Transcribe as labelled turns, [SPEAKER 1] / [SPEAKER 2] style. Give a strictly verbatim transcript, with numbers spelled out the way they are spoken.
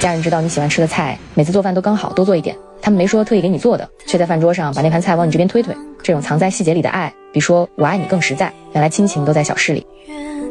[SPEAKER 1] 家人知道你喜欢吃的菜，每次做饭都刚好多做一点，他们没说特意给你做的，却在饭桌上把那盘菜往你这边推推。这种藏在细节里的爱，比说我爱你更实在。原来亲情都在小事里。